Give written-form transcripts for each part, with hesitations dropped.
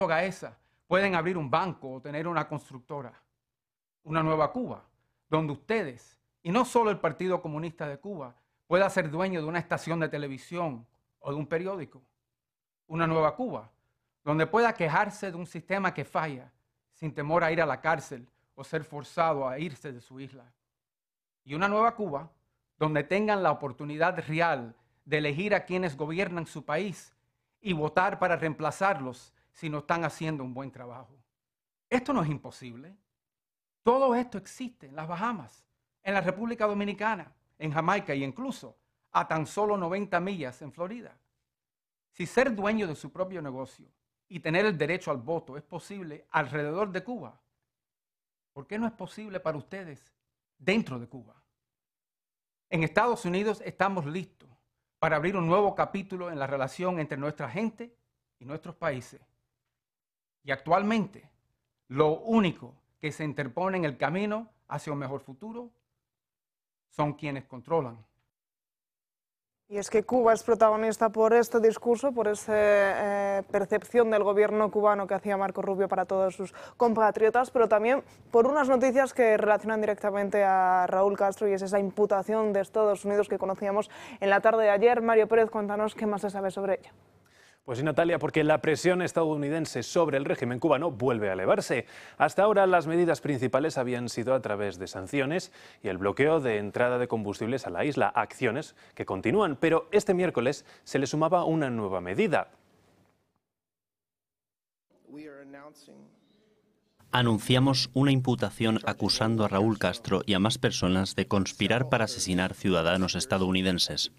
esa pueden abrir un banco o tener una constructora. Una nueva Cuba, donde ustedes, y no solo el Partido Comunista de Cuba, pueda ser dueño de una estación de televisión o de un periódico. Una nueva Cuba, donde pueda quejarse de un sistema que falla sin temor a ir a la cárcel o ser forzado a irse de su isla. Y una nueva Cuba, donde tengan la oportunidad real de elegir a quienes gobiernan su país y votar para reemplazarlos si no están haciendo un buen trabajo. Esto no es imposible. Todo esto existe en las Bahamas, en la República Dominicana, en Jamaica y incluso a tan solo 90 millas en Florida. Si ser dueño de su propio negocio y tener el derecho al voto es posible alrededor de Cuba, ¿por qué no es posible para ustedes dentro de Cuba? En Estados Unidos estamos listos para abrir un nuevo capítulo en la relación entre nuestra gente y nuestros países. Y actualmente, lo único que se interpone en el camino hacia un mejor futuro son quienes controlan. Y es que Cuba es protagonista por este discurso, por esa percepción del gobierno cubano que hacía Marco Rubio para todos sus compatriotas, pero también por unas noticias que relacionan directamente a Raúl Castro, y es esa imputación de Estados Unidos que conocíamos en la tarde de ayer. Mario Pérez, cuéntanos qué más se sabe sobre ello. Pues sí, Natalia, porque la presión estadounidense sobre el régimen cubano vuelve a elevarse. Hasta ahora las medidas principales habían sido a través de sanciones y el bloqueo de entrada de combustibles a la isla, acciones que continúan, pero este miércoles se le sumaba una nueva medida. Anunciamos una imputación acusando a Raúl Castro y a más personas de conspirar para asesinar ciudadanos estadounidenses.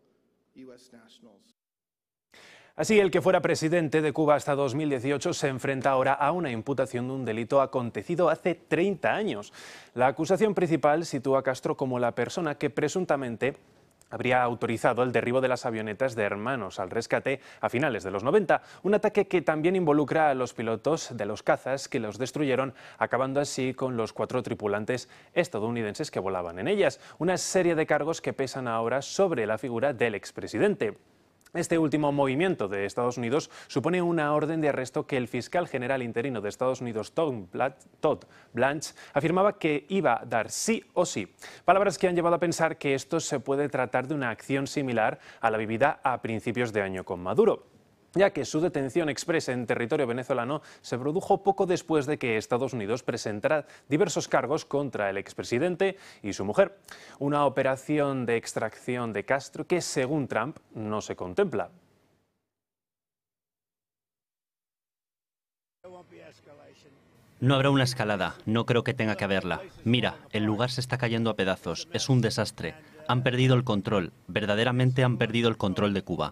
Así, el que fuera presidente de Cuba hasta 2018 se enfrenta ahora a una imputación de un delito acontecido hace 30 años. La acusación principal sitúa a Castro como la persona que presuntamente habría autorizado el derribo de las avionetas de Hermanos al Rescate a finales de los 90, un ataque que también involucra a los pilotos de los cazas que los destruyeron, acabando así con los 4 tripulantes estadounidenses que volaban en ellas. Una serie de cargos que pesan ahora sobre la figura del expresidente. Este último movimiento de Estados Unidos supone una orden de arresto que el fiscal general interino de Estados Unidos, Todd Blanche, afirmaba que iba a dar sí o sí. Palabras que han llevado a pensar que esto se puede tratar de una acción similar a la vivida a principios de año con Maduro, ya que su detención expresa en territorio venezolano se produjo poco después de que Estados Unidos presentara diversos cargos contra el expresidente y su mujer. Una operación de extracción de Castro que, según Trump, no se contempla. No habrá una escalada, no creo que tenga que haberla. Mira, el lugar se está cayendo a pedazos, es un desastre. Han perdido el control, verdaderamente han perdido el control de Cuba.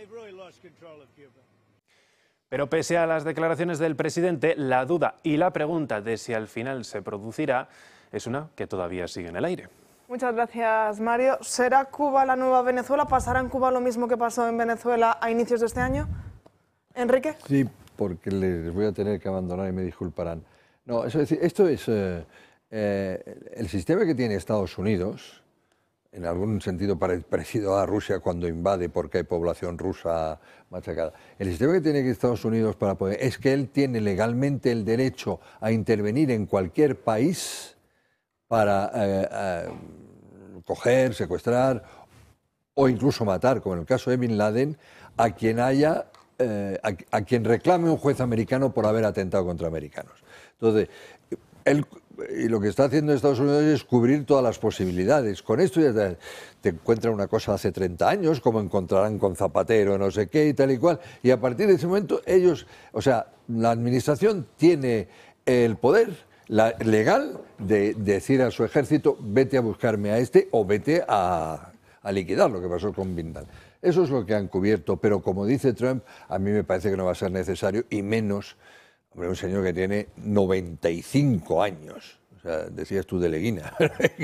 Pero pese a las declaraciones del presidente, la duda y la pregunta de si al final se producirá es una que todavía sigue en el aire. Muchas gracias, Mario. ¿Será Cuba la nueva Venezuela? ¿Pasará en Cuba lo mismo que pasó en Venezuela a inicios de este año? ¿Enrique? Sí, porque les voy a tener que abandonar y me disculparán. No, es decir, esto es el sistema que tiene Estados Unidos, en algún sentido parecido a Rusia cuando invade porque hay población rusa machacada. El sistema que tiene Estados Unidos para poder, es que él tiene legalmente el derecho a intervenir en cualquier país para coger, secuestrar o incluso matar, como en el caso de Bin Laden, a quien haya, a quien reclame un juez americano por haber atentado contra americanos. Entonces, y lo que está haciendo Estados Unidos es cubrir todas las posibilidades. Con esto ya te encuentran una cosa hace 30 años, como encontrarán con Zapatero, no sé qué y tal y cual, y a partir de ese momento ellos, o sea, la administración tiene el poder legal de decir a su ejército, vete a buscarme a este o vete a liquidar, lo que pasó con Bin Laden. Eso es lo que han cubierto, pero como dice Trump, a mí me parece que no va a ser necesario, y menos, hombre, un señor que tiene 95 años. O sea, decías tú de Leguina,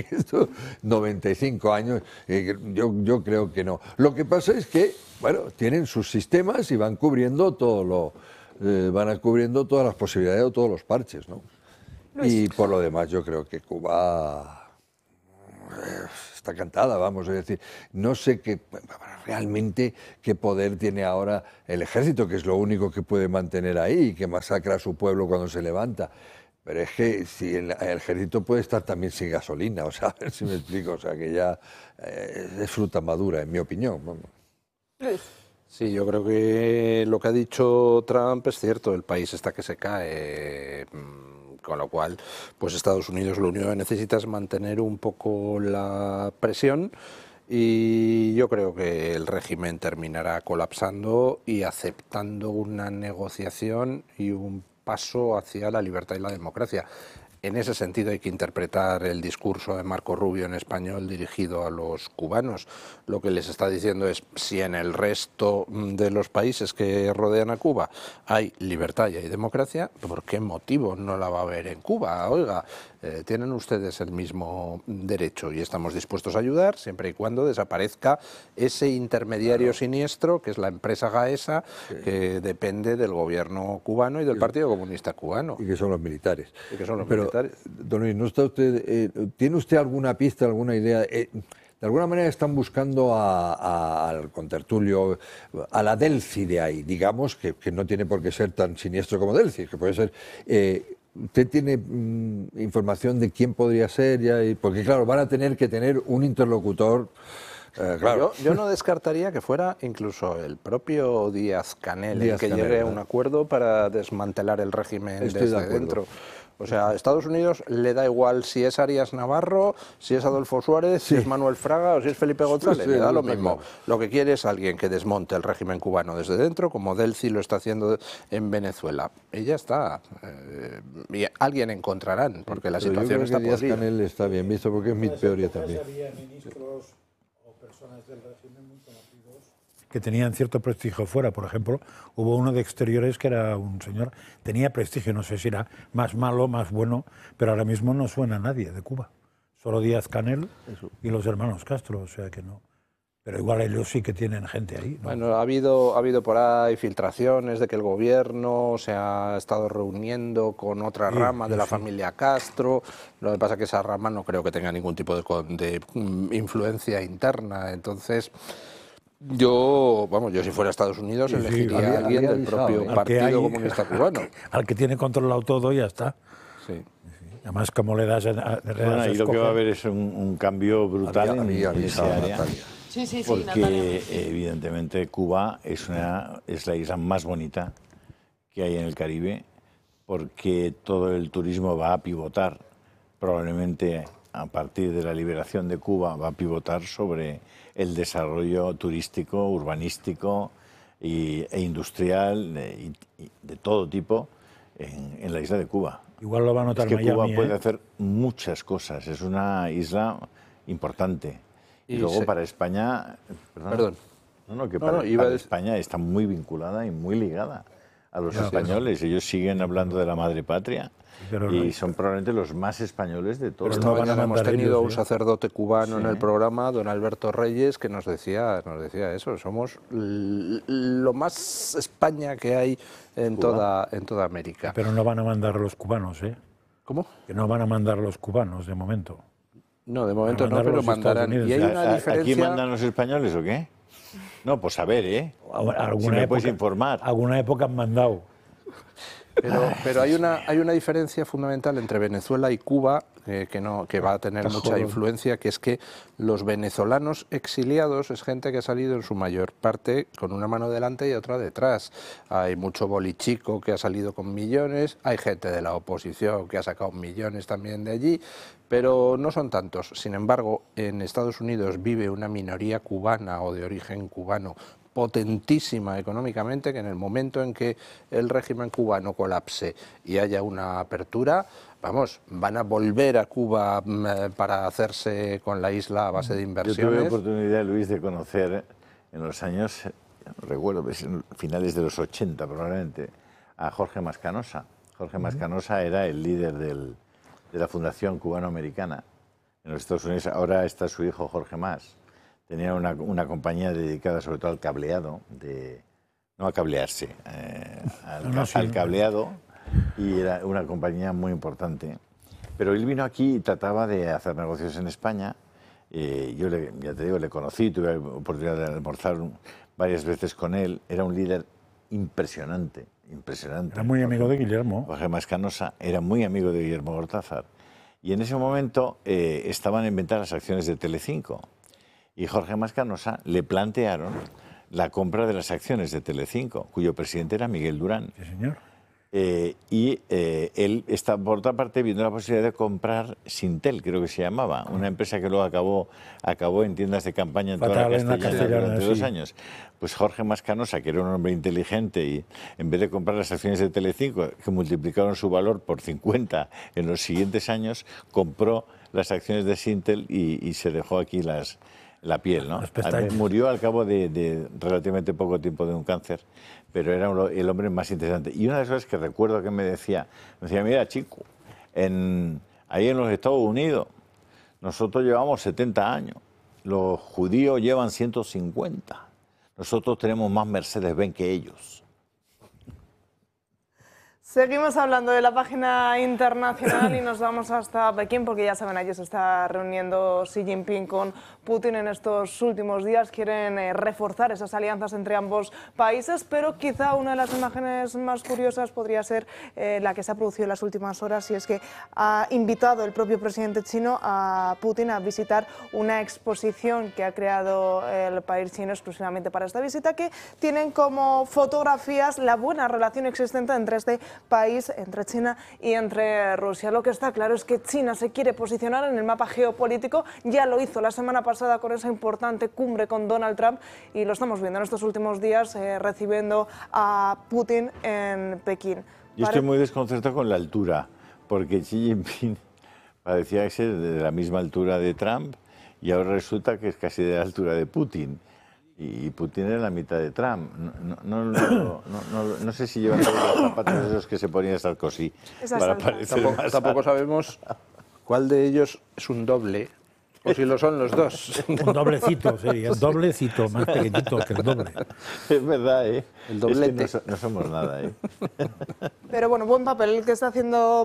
95 años, yo creo que no. Lo que pasa es que, bueno, tienen sus sistemas y van cubriendo todo cubriendo todas las posibilidades o todos los parches, ¿no? Luis. Y por lo demás yo creo que Cuba está cantada, vamos, es decir, no sé realmente qué poder tiene ahora el ejército, que es lo único que puede mantener ahí, que masacra a su pueblo cuando se levanta. Pero es que si el ejército puede estar también sin gasolina, o sea, a ver si me explico, o sea, que ya es fruta madura, en mi opinión. Vamos. Sí, yo creo que lo que ha dicho Trump es cierto, el país está que se cae, con lo cual, pues Estados Unidos lo único que necesita es mantener un poco la presión y yo creo que el régimen terminará colapsando y aceptando una negociación y un paso hacia la libertad y la democracia. En ese sentido hay que interpretar el discurso de Marco Rubio en español dirigido a los cubanos. Lo que les está diciendo es, si en el resto de los países que rodean a Cuba hay libertad y hay democracia, ¿por qué motivo no la va a haber en Cuba? Oiga, tienen ustedes el mismo derecho y estamos dispuestos a ayudar siempre y cuando desaparezca ese intermediario siniestro que es la empresa Gaesa, que depende del gobierno cubano y del Partido Comunista Cubano. Y que son los militares. Y que son los Pero, militares. don Luis, ¿no está usted, ¿tiene usted alguna pista, alguna idea? De alguna manera están buscando al contertulio, a la Delci de ahí, digamos, que no tiene por qué ser tan siniestro como Delci, que puede ser... ¿Usted tiene información de quién podría ser? Porque claro, van a tener que tener un interlocutor... Claro. Yo no descartaría que fuera incluso el propio Díaz-Canel el que llegue a un acuerdo para desmantelar el régimen desde dentro. O sea, a Estados Unidos le da igual si es Arias Navarro, si es Adolfo Suárez, si es Manuel Fraga o si es Felipe González, le da lo mismo. Lo que quiere es alguien que desmonte el régimen cubano desde dentro, como Delci lo está haciendo en Venezuela. Y ya está. Y alguien encontrarán, porque la situación está podrida. Díaz-Canel está bien visto porque es mi teoría también. Personas del régimen muy conocidos que tenían cierto prestigio fuera. Por ejemplo, hubo uno de Exteriores que era un señor, tenía prestigio, no sé si era más malo, más bueno, pero ahora mismo no suena a nadie de Cuba. Solo Díaz-Canel y los hermanos Castro, o sea que no. Pero igual ellos sí que tienen gente ahí, ¿no? Bueno, ha habido por ahí filtraciones de que el gobierno se ha estado reuniendo con otra rama de la familia Castro. Lo que pasa es que esa rama no creo que tenga ningún tipo de influencia interna. Entonces, yo si fuera a Estados Unidos elegiría a alguien del propio Partido Comunista Cubano. Al que tiene controlado todo y ya está. Sí. Además, como le das bueno, y lo que va a haber es un cambio brutal en esa área. Porque evidentemente Cuba es la isla más bonita que hay en el Caribe, porque todo el turismo va a pivotar, probablemente a partir de la liberación de Cuba, va a pivotar sobre el desarrollo turístico, urbanístico e industrial de todo tipo en la isla de Cuba. Igual lo va a notar es que Miami, Cuba puede hacer muchas cosas, es una isla importante. Y luego para España, para España está muy vinculada y muy ligada a los españoles. Ellos siguen hablando de la madre patria y son probablemente los más españoles de todos. Esta mañana hemos tenido a un sacerdote cubano en el programa, don Alberto Reyes, que nos decía eso, somos lo más España que hay en toda América. Pero no van a mandar los cubanos, ¿eh? ¿Cómo? Que no van a mandar los cubanos de momento. No, de momento no, pero mandarán. ¿Y hay una diferencia? ¿Aquí mandan los españoles o qué? No, pues a ver, si me puedes informar. Alguna época han mandado. Pero hay una diferencia fundamental entre Venezuela y Cuba que va a tener mucha influencia, que es que los venezolanos exiliados es gente que ha salido en su mayor parte con una mano delante y otra detrás. Hay mucho bolichico que ha salido con millones, hay gente de la oposición que ha sacado millones también de allí, pero no son tantos. Sin embargo, en Estados Unidos vive una minoría cubana o de origen cubano potentísima económicamente, que en el momento en que el régimen cubano colapse y haya una apertura, van a volver a Cuba para hacerse con la isla a base de inversiones. Yo tuve la oportunidad, Luis, de conocer en los años, no recuerdo, finales de los 80 probablemente, a Jorge Mascanosa. Jorge Mascanosa era el líder de la Fundación Cubano-Americana en los Estados Unidos. Ahora está su hijo Jorge Mas. Tenía una compañía dedicada sobre todo al cableado, no a cablearse, al cableado, y era una compañía muy importante. Pero él vino aquí y trataba de hacer negocios en España Ya te digo, le conocí, tuve la oportunidad de almorzar varias veces con él. Era un líder impresionante, impresionante. Era muy amigo de Guillermo. Jorge Mascanosa era muy amigo de Guillermo Cortázar. Y en ese momento estaban en venta las acciones de Telecinco. Y Jorge Mascanosa le plantearon la compra de las acciones de Telecinco, cuyo presidente era Miguel Durán. Sí, señor. Él está, por otra parte, viendo la posibilidad de comprar Sintel, creo que se llamaba, una empresa que luego acabó en tiendas de campaña en toda la Castellana durante 2 años. Pues Jorge Mascanosa, que era un hombre inteligente, y en vez de comprar las acciones de Telecinco, que multiplicaron su valor por 50 en los siguientes años, compró las acciones de Sintel y se dejó aquí la piel, ¿no? Murió al cabo de relativamente poco tiempo de un cáncer, pero era el hombre más interesante. Y una de las cosas que recuerdo que me decía, mira, chico, ahí en los Estados Unidos nosotros llevamos 70 años, los judíos llevan 150, nosotros tenemos más Mercedes-Benz que ellos. Seguimos hablando de la página internacional y nos vamos hasta Pekín porque ya saben, allí se está reuniendo Xi Jinping con Putin en estos últimos días. Quieren reforzar esas alianzas entre ambos países, pero quizá una de las imágenes más curiosas podría ser la que se ha producido en las últimas horas, y es que ha invitado el propio presidente chino a Putin a visitar una exposición que ha creado el país chino exclusivamente para esta visita, que tienen como fotografías la buena relación existente entre este país, entre China y entre Rusia. Lo que está claro es que China se quiere posicionar en el mapa geopolítico, ya lo hizo la semana pasada con esa importante cumbre con Donald Trump y lo estamos viendo en estos últimos días recibiendo a Putin en Pekín. Yo estoy muy desconcertado con la altura, porque Xi Jinping parecía ser de la misma altura de Trump y ahora resulta que es casi de la altura de Putin. Y Putin era la mitad de Trump. No sé si llevan todos los zapatos esos que se ponía Sarkozy para parecer más. Tampoco sabemos cuál de ellos es un doble, o si lo son los dos. Un doblecito sería, un doblecito, más pequeñito que el doble. Es verdad, ¿eh? El doblete. Es que no somos nada, ¿eh? Pero bueno, buen papel el que está haciendo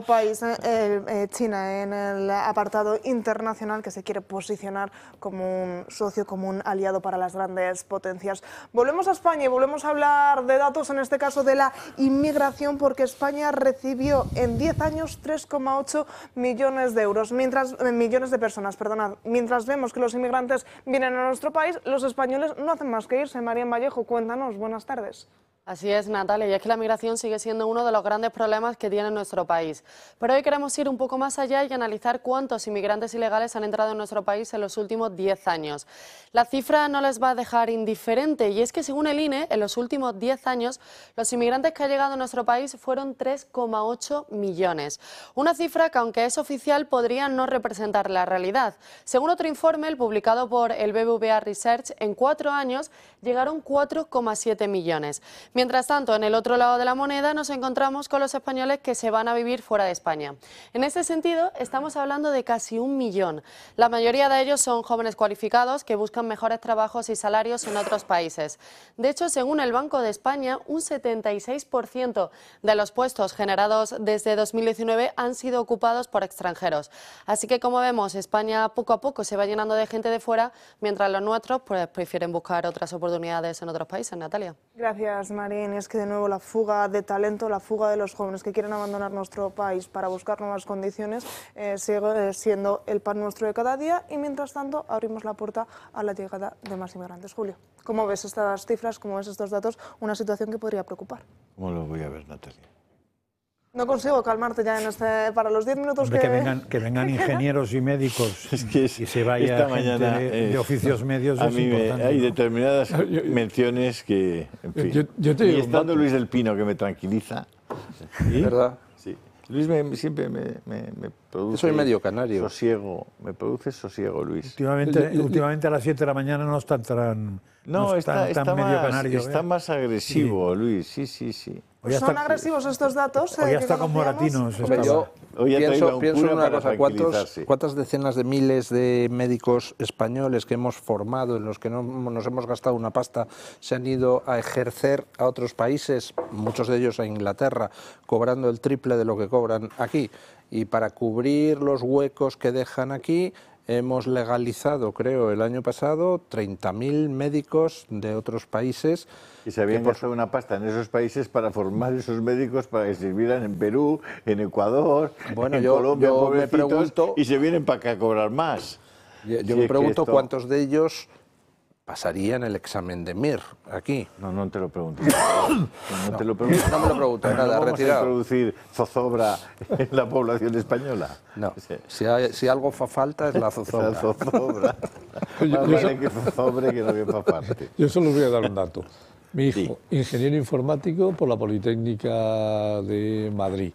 China en el apartado internacional, que se quiere posicionar como un socio, como un aliado para las grandes potencias. Volvemos a España y volvemos a hablar de datos, en este caso de la inmigración, porque España recibió en 10 años 3,8 millones de euros, millones de personas, perdonad. Mientras vemos que los inmigrantes vienen a nuestro país, los españoles no hacen más que irse. María Vallejo, cuéntanos, buenas tardes. Así es, Natalia, y es que la migración sigue siendo uno de los grandes problemas que tiene nuestro país. Pero hoy queremos ir un poco más allá y analizar cuántos inmigrantes ilegales han entrado en nuestro país en los últimos 10 años. La cifra no les va a dejar indiferente, y es que según el INE, en los últimos 10 años, los inmigrantes que han llegado a nuestro país fueron 3,8 millones. Una cifra que, aunque es oficial, podría no representar la realidad. Según otro informe, el publicado por el BBVA Research, en 4 años llegaron 4,7 millones. Mientras tanto, en el otro lado de la moneda nos encontramos con los españoles que se van a vivir fuera de España. En este sentido, estamos hablando de casi 1 millón. La mayoría de ellos son jóvenes cualificados que buscan mejores trabajos y salarios en otros países. De hecho, según el Banco de España, un 76% de los puestos generados desde 2019 han sido ocupados por extranjeros. Así que, como vemos, España poco a poco se va llenando de gente de fuera, mientras los nuestros pues, prefieren buscar otras oportunidades en otros países. Natalia. Gracias, Marín. Es que de nuevo la fuga de talento, la fuga de los jóvenes que quieren abandonar nuestro país para buscar nuevas condiciones sigue siendo el pan nuestro de cada día, y mientras tanto abrimos la puerta a la llegada de más inmigrantes. Julio, ¿cómo ves estas cifras, cómo ves estos datos? Una situación que podría preocupar. ¿Cómo lo voy a ver, Natalia? No consigo calmarte ya para los 10 minutos que vengan ingenieros y médicos y se vaya gente de oficios medios. A mí hay determinadas menciones que, en fin, y estando Luis del Pino, que me tranquiliza. ¿Sí? ¿Verdad? Sí. Luis siempre me produce... Soy medio canario. Sosiego, me produce sosiego, Luis. Últimamente a las 7 de la mañana no están tan... No, está medio canario. Está más agresivo, sí. Luis, sí. ¿Son agresivos estos datos? Hoy está con moratinos. Yo pienso en una cosa, ¿cuántas decenas de miles de médicos españoles que hemos formado, en los que nos hemos gastado una pasta, se han ido a ejercer a otros países, muchos de ellos a Inglaterra, cobrando el triple de lo que cobran aquí? Y para cubrir los huecos que dejan aquí, hemos legalizado, creo, el año pasado 30.000 médicos de otros países. Y se habían gastado una pasta en esos países para formar esos médicos para que sirvieran en Perú, en Ecuador, en Colombia, yo me pregunto, y se vienen para acá a cobrar más. Yo me pregunto cuántos de ellos pasarían el examen de MIR aquí. No te lo pregunto. No te lo pregunto. No me lo pregunto, nada, ¿Vamos retirado. a introducir zozobra en la población española? No, si algo fa falta es la zozobra. La zozobra. Más vale que zozobre que no que fa parte. Yo solo os voy a dar un dato. Mi hijo, ingeniero informático por la Politécnica de Madrid.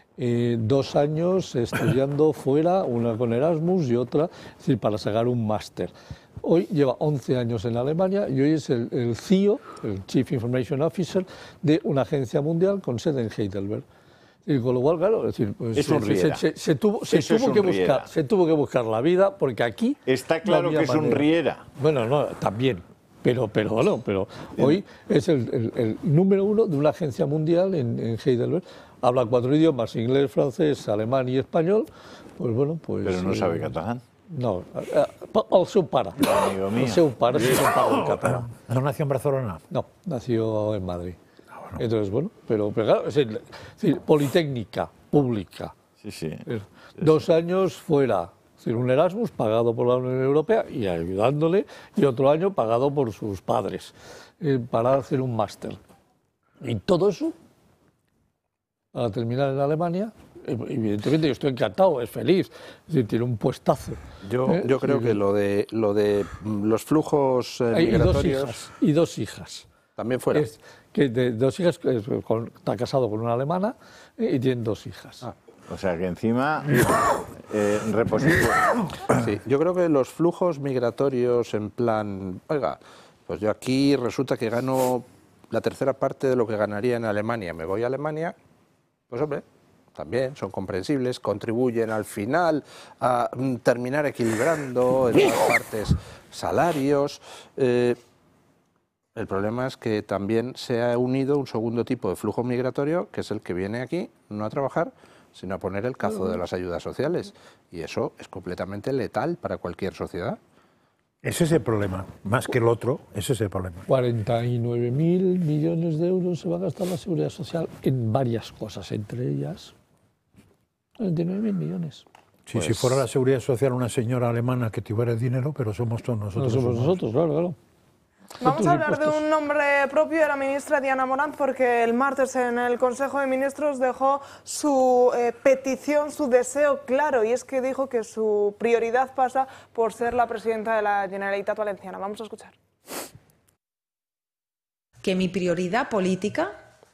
2 años estudiando fuera, una con Erasmus y otra, es decir, para sacar un máster. Hoy lleva 11 años en Alemania y hoy es el CEO, el Chief Information Officer, de una agencia mundial con sede en Heidelberg. Y con lo cual, claro, es decir, pues, se tuvo que buscar la vida, porque aquí... Está claro que es un riera. Bueno, no, también. Pero hoy es el número 1 de una agencia mundial en Heidelberg. Habla 4 idiomas, inglés, francés, alemán y español. Pues bueno, pues... Pero no sabe catalán. No, el seu pare. Amigo mío. El seu pare sí parla català. ¿No nació en Barcelona? No, nació en Madrid. Bueno. Entonces, bueno, pero claro, es decir, Politécnica pública. Sí. 2 años fuera. Es decir, un Erasmus pagado por la Unión Europea y ayudándole, y otro año pagado por sus padres para hacer un máster. Y todo eso, para terminar en Alemania, evidentemente yo estoy encantado, es feliz, es decir, tiene un puestazo. Yo creo que lo de los flujos migratorios... Y dos hijas. También fuera. Dos hijas, está casado con una alemana y tienen 2 hijas. O sea que encima, reposición. Sí, yo creo que los flujos migratorios en plan, oiga, pues yo aquí resulta que gano la tercera parte de lo que ganaría en Alemania, me voy a Alemania, pues hombre, también son comprensibles, contribuyen al final a terminar equilibrando en todas partes salarios. El problema es que también se ha unido un segundo tipo de flujo migratorio, que es el que viene aquí, no a trabajar, sino a poner el cazo de las ayudas sociales. Y eso es completamente letal para cualquier sociedad. Ese es el problema, más que el otro, ese es el problema. 49.000 millones de euros se va a gastar la Seguridad Social en varias cosas, entre ellas 49.000 millones. Sí, pues, si fuera la Seguridad Social una señora alemana que tuviera el dinero, pero somos todos nosotros. No somos nosotros, claro. Vamos a hablar de un nombre propio de la ministra Diana Morant, porque el martes en el Consejo de Ministros dejó su petición, su deseo claro, y es que dijo que su prioridad pasa por ser la presidenta de la Generalitat Valenciana. Vamos a escuchar. Que mi prioridad política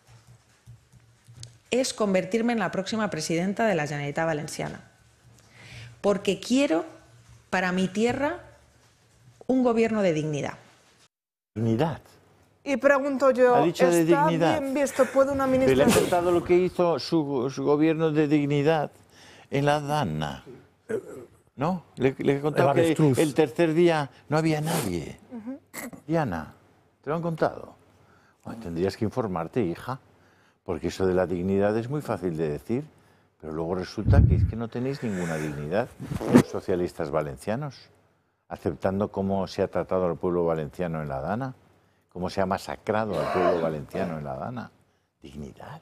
es convertirme en la próxima presidenta de la Generalitat Valenciana, porque quiero para mi tierra un gobierno de dignidad. Dignidad. Y pregunto yo, ha dicho de ¿está dignidad? bien visto? ¿Puede una ministra...? ¿Le ha contado lo que hizo su gobierno de dignidad en la Dana? ¿No? Le he contado que el tercer día no había nadie. Diana, ¿te lo han contado? Bueno, tendrías que informarte, hija, porque eso de la dignidad es muy fácil de decir, pero luego resulta que es que no tenéis ninguna dignidad, los socialistas valencianos, aceptando cómo se ha tratado al pueblo valenciano en la Dana, cómo se ha masacrado al pueblo valenciano en la Dana. Dignidad.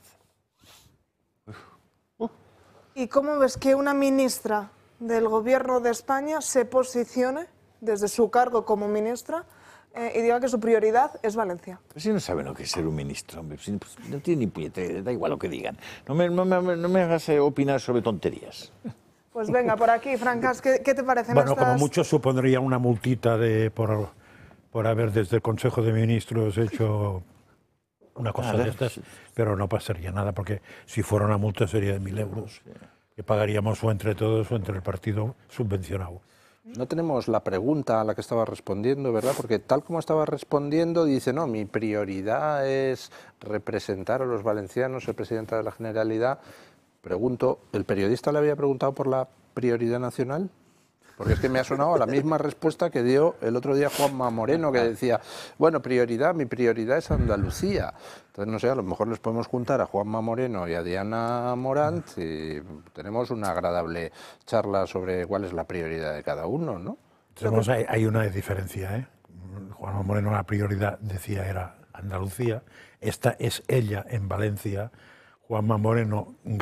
¿Y cómo ves que una ministra del Gobierno de España se posicione desde su cargo como ministra y diga que su prioridad es Valencia? Pues si no saben lo que es ser un ministro, hombre, pues no tiene ni puñetera, da igual lo que digan. No me hagas opinar sobre tonterías. Pues venga, por aquí, Francas, ¿qué te parecen Bueno, estas...? como mucho supondría una multita por haber desde el Consejo de Ministros hecho una cosa de estas, pero no pasaría nada, porque si fuera una multa sería de 1.000 euros, que pagaríamos o entre todos o entre el partido subvencionado. No tenemos la pregunta a la que estaba respondiendo, ¿verdad? Porque tal como estaba respondiendo, dice, no, mi prioridad es representar a los valencianos, ser presidenta de la Generalidad. Pregunto, ¿el periodista le había preguntado por la prioridad nacional? Porque es que me ha sonado la misma respuesta que dio el otro día Juanma Moreno, que decía, bueno, mi prioridad es Andalucía. Entonces, no sé, a lo mejor les podemos juntar a Juanma Moreno y a Diana Morant y tenemos una agradable charla sobre cuál es la prioridad de cada uno, ¿no? Hay una diferencia, ¿eh? Juanma Moreno, la prioridad, decía, era Andalucía. Esta es ella en Valencia. Juanma Moreno